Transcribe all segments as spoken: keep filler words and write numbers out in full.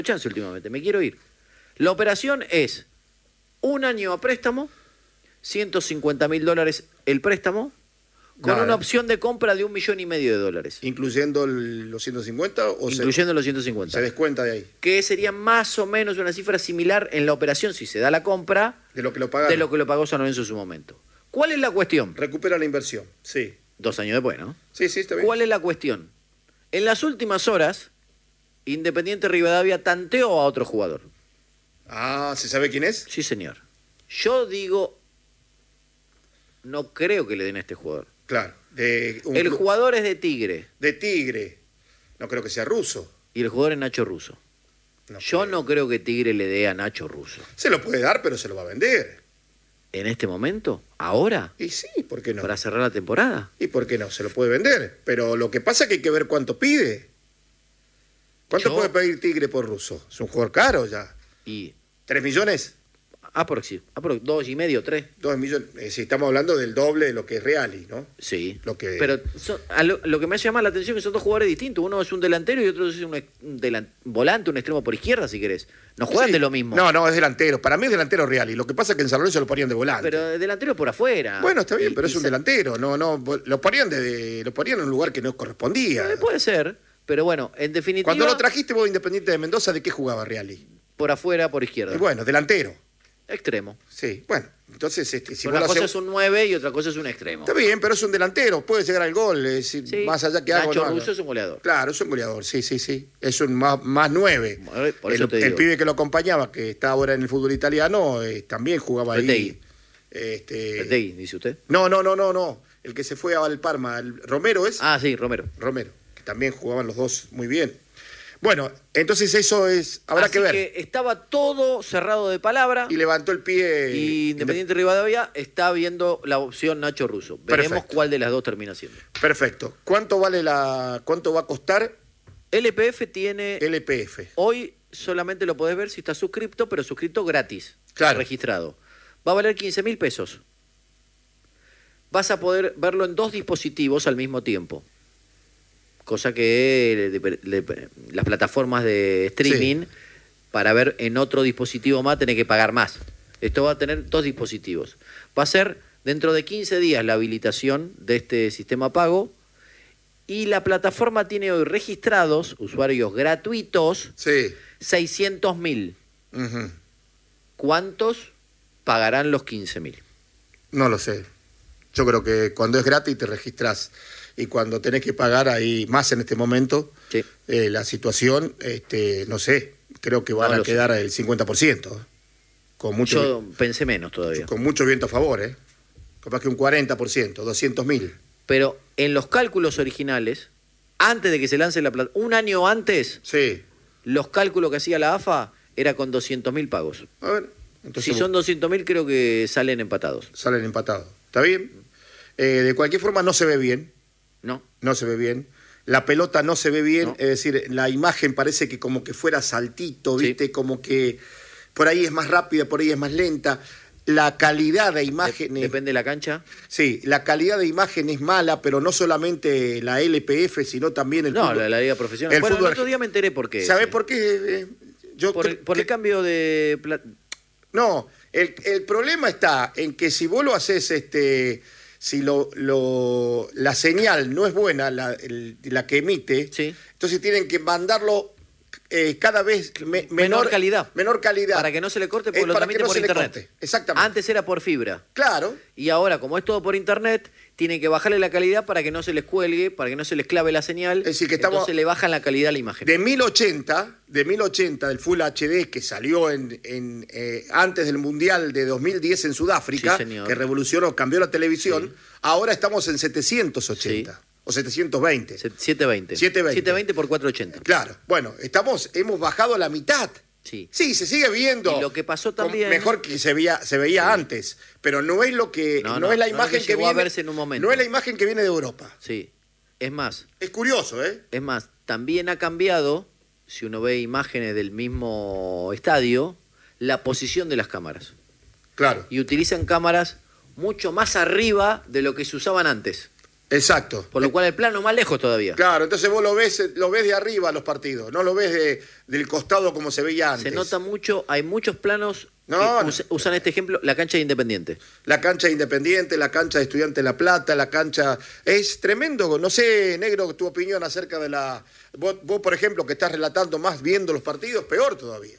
chance últimamente, me quiero ir. La operación es un año a préstamo, ciento cincuenta mil dólares el préstamo, con Nada. una opción de compra de un millón y medio de dólares. ¿Incluyendo el- los ciento cincuenta o Incluyendo se, los ciento cincuenta. se descuenta de ahí? Que sería más o menos una cifra similar en la operación, si se da la compra, De lo que lo pagaron. de lo que lo pagó San Lorenzo en su momento. ¿Cuál es la cuestión? Recupera la inversión, sí. Dos años después, ¿no? Sí, sí, está bien. ¿Cuál es la cuestión? En las últimas horas, Independiente Rivadavia tanteó a otro jugador. Ah, ¿se sabe quién es? Sí, señor. Yo digo, no creo que le den a este jugador. Claro. De un El club- jugador es de Tigre de Tigre. No creo que sea ruso. y el jugador es Nacho Russo. No Yo creo. no creo que Tigre le dé a Nacho Russo. Se lo puede dar, pero se lo va a vender. ¿En este momento? ¿Ahora? Y sí, ¿por qué no? ¿Para cerrar la temporada? ¿Y por qué no? Se lo puede vender. Pero lo que pasa es que hay que ver cuánto pide. ¿Cuánto Yo- puede pedir Tigre por ruso? Es un jugador caro ya. Y ¿Tres millones? aproxi, aprox- dos y medio, tres. Dos millones. Eh, si estamos hablando del doble de lo que es Reali, ¿no? Sí. Lo que- Pero son- a lo, lo que me llama la atención es que son dos jugadores distintos. Uno es un delantero y otro es un, ex- un delan- volante, un extremo por izquierda, si querés. No juegan Sí. de lo mismo. No, no, es delantero. Para mí es delantero Reali. Lo que pasa es que en San Lorenzo lo ponían de volante. Pero delantero por afuera. Bueno, está bien, Y- pero y es un sa- delantero. No, no, lo ponían, de, de- lo ponían en un lugar que no correspondía. Eh, Puede ser, pero bueno, en definitiva, Cuando lo trajiste vos Independiente de Mendoza, ¿de qué jugaba Reali? por afuera, por izquierda. Y bueno, delantero. Extremo. Sí, bueno, entonces este, si Una vos lo cosa haces- es un nueve y otra cosa es un extremo. Está bien, pero es un delantero, puede llegar al gol, es decir, Sí, más allá que haga o Nacho no haga. Russo es un goleador. Claro, es un goleador, sí, sí, sí. Es un más, más nueve. Bueno, por eso el, te el digo. pibe que lo acompañaba, que está ahora en el fútbol italiano, eh, también jugaba ahí. Retegui. Este, Retegui, dice usted. no, no, no, no, no. El que se fue al Parma, el Romero es. Ah, sí, Romero. Romero, que también jugaban los dos muy bien. Bueno, entonces eso es, habrá Así que ver. que estaba todo cerrado de palabra. Y levantó el pie. Y Independiente Rivadavia está viendo la opción Nacho Russo. Veremos Perfecto. cuál de las dos termina siendo. Perfecto. ¿Cuánto vale la, cuánto va a costar L P F tiene, L P F? hoy solamente lo podés ver si estás suscripto, pero suscripto gratis. Claro. Registrado. Va a valer quince mil pesos. Vas a poder verlo en dos dispositivos al mismo tiempo. Cosa que le- le- las plataformas de streaming, Sí. para ver en otro dispositivo más, tenés que pagar más. Esto va a tener dos dispositivos. Va a ser dentro de quince días la habilitación de este sistema pago. Y la plataforma tiene hoy registrados, usuarios gratuitos, Sí. seiscientos mil. Ujú. ¿Cuántos pagarán los quince mil? No lo sé. Yo creo que cuando es gratis te registras y cuando tenés que pagar ahí más en este momento, Sí. eh, la situación, este, no sé, creo que van No a lo sé. quedar el cincuenta por ciento. ¿eh? Con mucho, Yo pensé menos todavía. con mucho viento a favor, ¿eh? Capaz que un cuarenta por ciento, doscientos mil. Pero en los cálculos originales, antes de que se lance la plata, un año antes, Sí. los cálculos que hacía la A F A era con doscientos mil pagos. A ver, entonces Si son doscientos mil, creo que salen empatados. salen empatados. ¿Está bien? Eh, de cualquier forma no se ve bien. ¿No? No se ve bien. La pelota no se ve bien, No. es decir, la imagen parece que como que fuera saltito, Sí. ¿viste? Como que por ahí es más rápida, por ahí es más lenta. La calidad de De- imagen... depende de la cancha. Sí, la calidad de imagen es mala, pero no solamente la L P F, sino también el No, fútbol. la, la liga profesional. el Bueno, fútbol el otro arge- día me enteré por qué. ¿Sabés sí. por qué? Eh, Yo Por, creo el, por el que- cambio de... pla- No, el, el problema está en que si vos lo haces, este, si lo, lo, la señal no es buena, la, el- la que emite, Sí. entonces tienen que mandarlo eh, cada vez me- menor, Menor calidad. Menor calidad. Para que no se le corte, porque Eh, lo para que transmite no por se le internet. corte. Exactamente. Antes era por fibra. Claro. Y ahora, como es todo por internet, tienen que bajarle la calidad para que no se les cuelgue, para que no se les clave la señal. Es decir, que estamos- Entonces le bajan la calidad a la imagen. De mil ochenta, de mil ochenta del Full H D que salió en, en, eh, antes del Mundial de dos mil diez en Sudáfrica, Sí, señor. que revolucionó, cambió la televisión, Sí. ahora estamos en setecientos ochenta Sí. o setecientos veinte. Se- setecientos veinte. setecientos veinte. setecientos veinte por cuatrocientos ochenta. Claro, bueno, estamos, hemos bajado a la mitad. Sí. Sí, se sigue viendo. Y lo que pasó con- también- Mejor que se veía, se veía antes, pero no es lo que. No, No, no, es la no es lo imagen que que, llegó a viene. verse en un momento. No es la imagen que viene de Europa. Sí. Es más, Es curioso, ¿eh? es más, también ha cambiado, si uno ve imágenes del mismo estadio, la posición de las cámaras. Claro. Y utilizan cámaras mucho más arriba de lo que se usaban antes. Exacto. Por lo cual el plano más lejos todavía. Claro, entonces vos lo ves, lo ves de arriba los partidos, no lo ves de, del costado como se veía antes. Se nota mucho, hay muchos planos No, que no. us- usan este ejemplo, la cancha de Independiente. La cancha de Independiente, la cancha de Estudiantes de La Plata, la cancha... Es tremendo. No sé, Negro, tu opinión acerca de la... Vos, vos, por ejemplo, que estás relatando más viendo los partidos, peor todavía.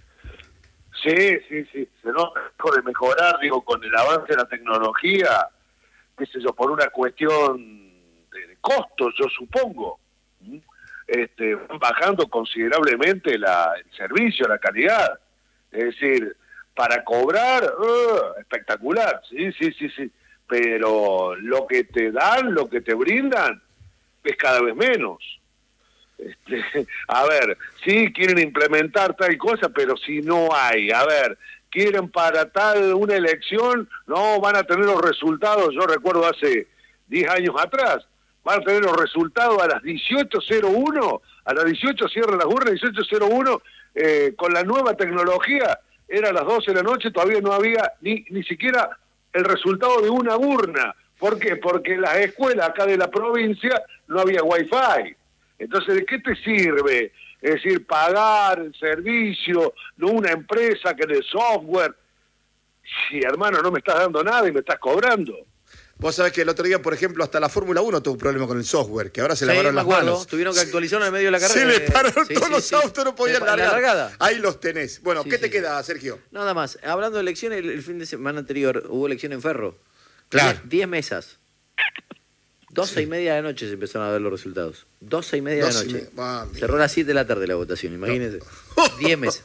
Sí, sí, sí. Se nota lejos de mejorar, digo, con el avance de la tecnología, qué sé yo, por una cuestión de, de costos, yo supongo. ¿Mm? Este, van bajando considerablemente la, el servicio, la calidad. Es decir, para cobrar, uh, espectacular, sí, sí, sí, sí. Pero lo que te dan, lo que te brindan, es cada vez menos. Este, a ver, sí quieren implementar tal cosa, pero si no hay, a ver, quieren para tal una elección, no van a tener los resultados, yo recuerdo hace diez años atrás, van a tener los resultados a las dieciocho cero uno, a las dieciocho cierran las urnas, dieciocho cero uno, eh, con la nueva tecnología, era a las doce de la noche, todavía no había ni, ni siquiera el resultado de una urna. ¿Por qué? Porque en las escuelas acá de la provincia no había wifi. Entonces, ¿de qué te sirve? Es decir, pagar el servicio, no una empresa que de software. Si, hermano, no me estás dando nada y me estás cobrando. Vos sabés que el otro día, por ejemplo, hasta la Fórmula uno tuvo un problema con el software, que ahora se Sí, lavaron me las acuerdo, manos. tuvieron que actualizar en el medio de la Se carrera. le pararon Sí, todos sí, los sí. autos, no podían En la largar. largada. Ahí los tenés. Bueno, Sí, ¿qué sí, te sí. queda, Sergio? Nada más, hablando de elecciones, el, el fin de semana anterior hubo elección en Ferro. Claro. Diez, diez mesas. Doce y media de la noche se empezaron a ver los resultados. Doce y media de la Doce y noche. media. Mami. Cerró a las siete de la tarde la votación, imagínense. Diez mesas.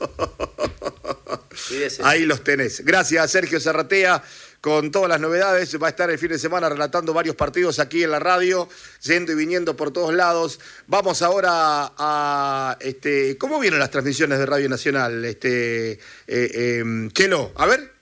Cuídese. Ahí los tenés. Gracias, Sergio Zarratea, con todas las novedades. Va a estar el fin de semana relatando varios partidos aquí en la radio, yendo y viniendo por todos lados. Vamos ahora a... este, ¿cómo vienen las transmisiones de Radio Nacional? Este, eh, eh, Chelo, a ver.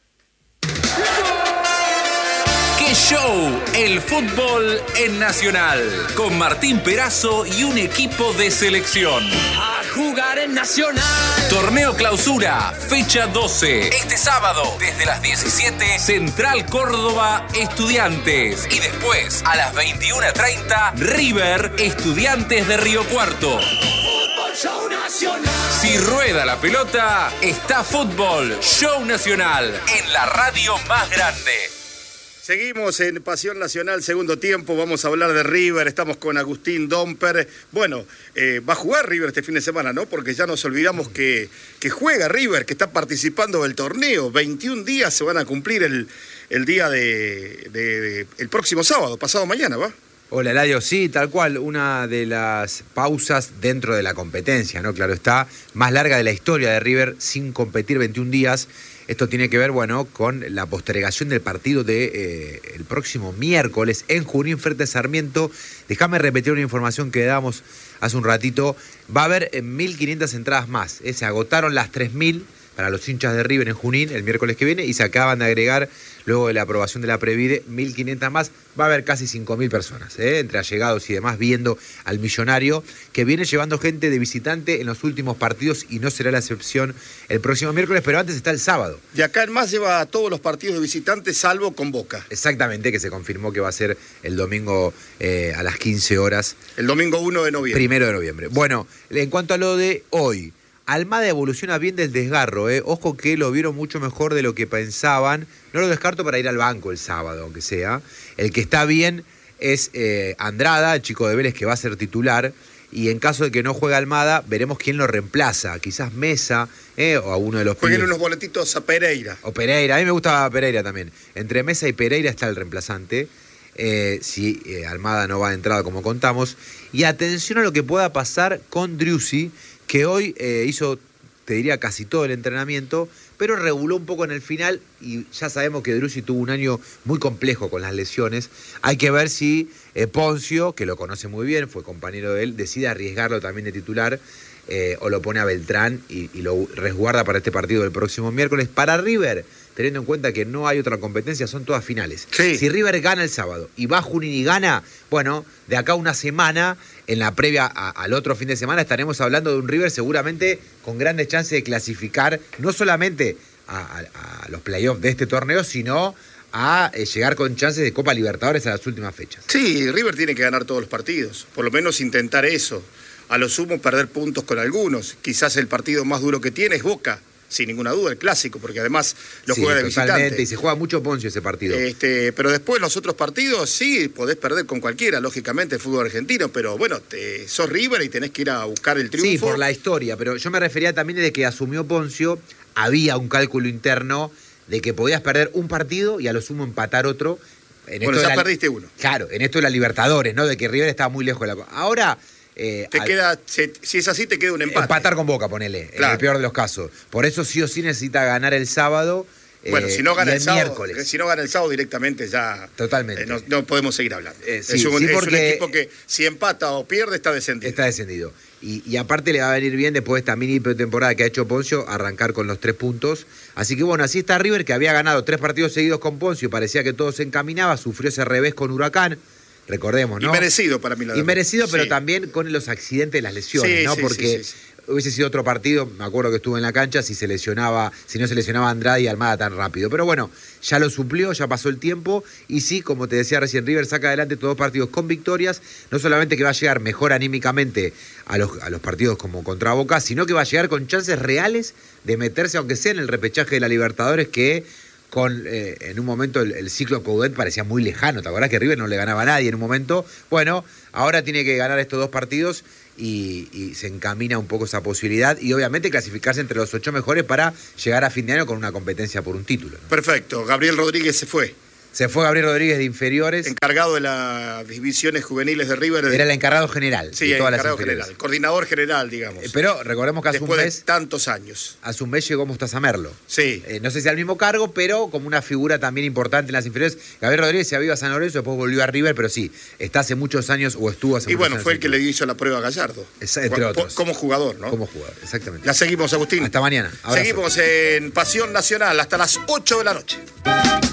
¡Qué show! El fútbol en Nacional. Con Martín Perazo y un equipo de selección. A jugar en Nacional. Torneo Clausura, fecha doce. Este sábado, desde las diecisiete, Central Córdoba, Estudiantes. Y después, a las veintiuna treinta, River, Estudiantes de Río Cuarto. Fútbol Show Nacional. Si rueda la pelota, está Fútbol Show Nacional en la radio más grande. Seguimos en Pasión Nacional, segundo tiempo, vamos a hablar de River, estamos con Agustín Domper. Bueno, eh, va a jugar River este fin de semana, ¿no? Porque ya nos olvidamos que, que juega River, que está participando del torneo. veintiún días se van a cumplir el, el día de, de, de- el próximo sábado, pasado mañana, ¿va? Hola, Eladio. Sí, tal cual, una de las pausas dentro de la competencia, ¿no? Claro está, más larga de la historia de River sin competir veintiún días. Esto tiene que ver, bueno, con la postergación del partido de eh, el próximo miércoles en Junín frente a Sarmiento. Déjame repetir una información que dábamos hace un ratito. Va a haber eh, mil quinientas entradas más. Eh, se agotaron las tres mil para los hinchas de River en Junín el miércoles que viene y se acaban de agregar, luego de la aprobación de la Previde, mil quinientas más. Va a haber casi cinco mil personas, ¿eh? entre allegados y demás, viendo al Millonario, que viene llevando gente de visitante en los últimos partidos y no será la excepción el próximo miércoles, pero antes está el sábado. De acá en más lleva a todos los partidos de visitantes, salvo con Boca. Exactamente, que se confirmó que va a ser el domingo eh, a las quince horas. El domingo uno de noviembre. Primero de noviembre. Bueno, en cuanto a lo de hoy, Almada evoluciona bien del desgarro, ¿eh? Ojo que lo vieron mucho mejor de lo que pensaban. No lo descarto para ir al banco el sábado, aunque sea. El que está bien es eh, Andrada, el chico de Vélez que va a ser titular. Y en caso de que no juegue Almada, veremos quién lo reemplaza. Quizás Mesa, ¿eh? o a uno de los Jueguen pibes. unos boletitos a Pereira. O Pereira, a mí me gusta Pereira también. Entre Mesa y Pereira está el reemplazante. Eh, si eh, Almada no va de entrada como contamos. Y atención a lo que pueda pasar con Driussi, que hoy eh, hizo, te diría, casi todo el entrenamiento, pero reguló un poco en el final y ya sabemos que Driussi tuvo un año muy complejo con las lesiones. Hay que ver si eh, Poncio, que lo conoce muy bien, fue compañero de él, decide arriesgarlo también de titular eh, o lo pone a Beltrán y, y lo resguarda para este partido del próximo miércoles. Para River, teniendo en cuenta que no hay otra competencia, son todas finales. Sí. Si River gana el sábado y va a Junín y gana, bueno, de acá a una semana, en la previa a, al otro fin de semana, estaremos hablando de un River seguramente con grandes chances de clasificar, no solamente a, a, a los playoffs de este torneo, sino a eh, llegar con chances de Copa Libertadores a las últimas fechas. Sí, River tiene que ganar todos los partidos, por lo menos intentar eso. A lo sumo perder puntos con algunos. Quizás el partido más duro que tiene es Boca, sin ninguna duda, el clásico, porque además lo Sí, juega de totalmente, visitante. y se juega mucho Poncio ese partido. Este, pero después los otros partidos sí, podés perder con cualquiera, lógicamente, el fútbol argentino, pero bueno, te, sos River y tenés que ir a buscar el triunfo. Sí, por la historia, pero yo me refería también de que asumió Poncio, había un cálculo interno de que podías perder un partido y a lo sumo empatar otro. En Bueno, esto ya de la- perdiste uno. Claro, en esto de la Libertadores, ¿no? De que River estaba muy lejos de la... Ahora... eh, Te al- queda, si, si es así, te queda un empate. Empatar con Boca, ponele, en Claro. el peor de los casos. Por eso sí o sí necesita ganar el sábado. Bueno, eh, si no gana y el, sábado, miércoles. si no gana el sábado directamente ya Totalmente. eh, no, no podemos seguir hablando. Eh, es, sí, un, sí, es un porque- equipo que si empata o pierde está descendido. Está descendido. Y, y aparte le va a venir bien después de esta mini pretemporada que ha hecho Poncio, arrancar con los tres puntos. Así que bueno, así está River, que había ganado tres partidos seguidos con Poncio, parecía que todo se encaminaba, sufrió ese revés con Huracán, recordemos, ¿no? Y merecido para mí la Y derrota. merecido, pero Sí. también con los accidentes, las lesiones, Sí, ¿no? sí, Porque sí, sí, sí. hubiese sido otro partido, me acuerdo que estuve en la cancha, si se lesionaba, si no se lesionaba Andrade y Almada tan rápido. Pero bueno, ya lo suplió, ya pasó el tiempo, y sí, como te decía recién, River saca adelante todos los partidos con victorias, no solamente que va a llegar mejor anímicamente a los, a los partidos como contra Boca, sino que va a llegar con chances reales de meterse, aunque sea en el repechaje de la Libertadores, que con eh, en un momento el, el ciclo Coudet parecía muy lejano. ¿Te acordás que River no le ganaba a nadie en un momento? Bueno, ahora tiene que ganar estos dos partidos y, y se encamina un poco esa posibilidad y obviamente clasificarse entre los ocho mejores para llegar a fin de año con una competencia por un título, ¿no? Perfecto, Gabriel Rodríguez se fue. Se fue Gabriel Rodríguez de inferiores, Encargado de las divisiones juveniles de River. era el encargado general sí, de todas las encargado inferiores. general, coordinador general, digamos. Eh, Pero recordemos que hace un Después mes, de tantos años. hace un mes llegó Mostaza Merlo. Sí. Eh, no sé si al mismo cargo, pero como una figura también importante en las inferiores. Gabriel Rodríguez se había ido a San Lorenzo, después volvió a River, pero sí, está hace muchos años o estuvo hace Y muchos bueno, años fue el en que le River. hizo la prueba a Gallardo. Esa- entre Cu- otros. Como jugador, ¿no? Como jugador, exactamente. La seguimos, Agustín. Hasta mañana. Abrazo. Seguimos en Pasión Nacional hasta las ocho de la noche.